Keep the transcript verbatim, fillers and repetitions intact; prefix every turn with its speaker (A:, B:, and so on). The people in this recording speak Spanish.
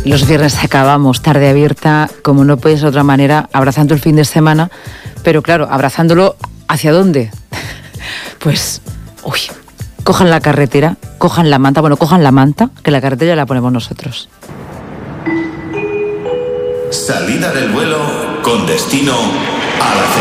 A: Los viernes acabamos tarde abierta, como no puede ser de otra manera, abrazando el fin de semana, pero claro, abrazándolo, ¿hacia dónde? Pues, uy, cojan la carretera, cojan la manta, bueno, cojan la manta, que la carretera la ponemos nosotros.
B: Salida del vuelo con destino a la